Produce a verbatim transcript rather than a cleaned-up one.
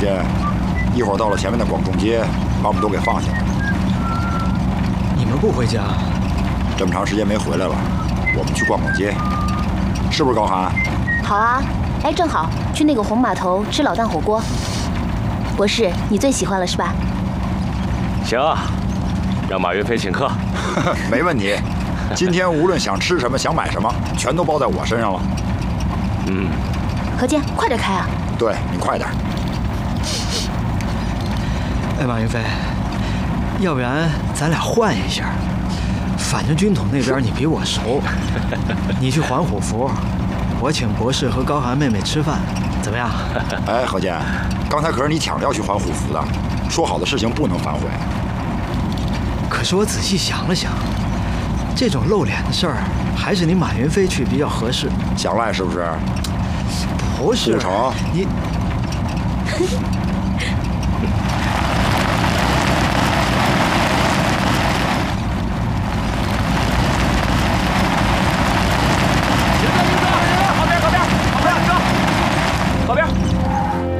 建，一会儿到了前面的广众街，把我们都给放下。 你们不回家？ 这么长时间没回来了，我们去逛逛街，是不是高寒？ 好啊，哎，正好去那个红码头吃老蛋火锅。博士，你最喜欢了是吧？ 行啊，让马云飞请客。 没问题。今天无论想吃什么，想买什么，全都包在我身上了。 嗯。 何健，快点开啊！ 对，你快点。 哎，马云飞，要不然咱俩换一下，反正军统那边你比我熟，你去还虎符，我请博士和高寒妹妹吃饭，怎么样？ 哎，何健，刚才可是你抢着要去还虎符的，说好的事情不能反悔。 可是我仔细想了想，这种露脸的事儿，还是你马云飞去比较合适。 想赖是不是？ 不是， 不成， 你。